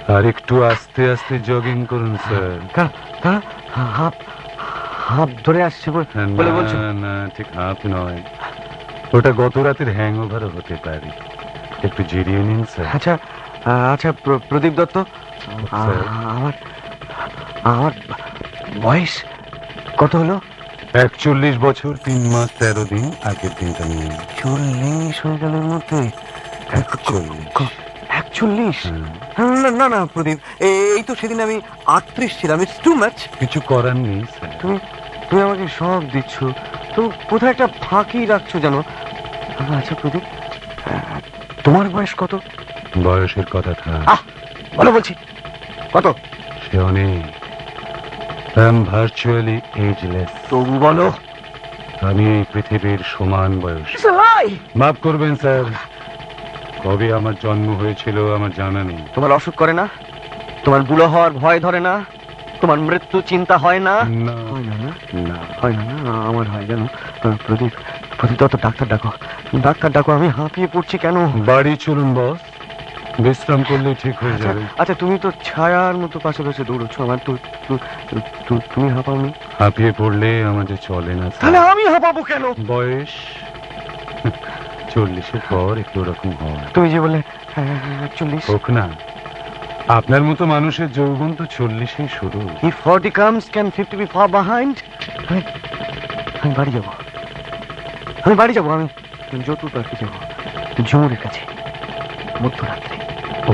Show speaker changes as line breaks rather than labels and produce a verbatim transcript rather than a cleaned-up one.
আর একটু আস্তে আস্তে জগিং করুন স্যার।
হাঁপ হাঁপ ধরে আসছে বলে বলছো?
না না, ঠিক হাঁপ নয়, ওটা গত রাতের হ্যাংওভারও হতে পারে। একটু জিরিয়ে নিন স্যার।
আচ্ছা আচ্ছা প্রদীপ দত্ত, আমার আমার বয়স কত হলো?
একচল্লিশ বছর তিন মাস তেরো দিন আগের দিনটা নিয়ে।
চল্লিশ হয়ে গেল এর মধ্যে?
একচল্লিশ?
একচল্লিশ? না না না প্রদীপ, এই তো সেদিন আমি আটত্রিশ ছিলাম। It's too much.
কিছু করার নেই স্যার।
তুমি তুমি আমাকে সব দিচ্ছ তো, কোথায় একটা ফাঁকি রাখছো জানো? আচ্ছা প্রদীপ, তোমার বয়স কত?
বয়সের কথা থাক,
বলো বলছি, কত?
সে অনেক। I am virtually ageless.
তবু বলো।
আমি এই পৃথিবীর সমান বয়স। মাফ করবেন স্যার, কবে আমার জন্ম হয়েছিল আমার জানা নেই।
তোমার অসুখ করে না? তোমার বুড়ো হওয়ার ভয় ধরে না? তোমার মৃত্যু চিন্তা হয় না?
না
হয় না না হয় না না আমার হয় জানো প্রদীপ। প্রদীপ দত্ত, ডাক্তার ডাকো, ডাক্তার ডাকো, আমি হাঁপিয়ে পড়ছি কেন।
বাড়ি চলুন বস, বিশ্রাম করলে ঠিক হয়ে যাবে।
আচ্ছা তুমি তো ছায়ার মতো পাশে পাশে দৌড়চ্ছ, আমার তো তুমি হাঁপাওনি?
হাঁপিয়ে পড়লে আমাদের চলে না।
তাহলে আমি হাঁপাবো কেন?
বয়স চল্লিশের পর একটু ওরকম হয়।
তুমি যে বলে চল্লিশ
হোক না, আপনার মতো মানুষের যৌবন তো চল্লিশেই শুরু।
If forty comes, can fifty be far behind? আমি বাড়ি যাবো, আমি বাড়ি যাবো, আমি যতুর পার্কে যাবো, ঝুমুরের কাছে মধ্যরাত্রে।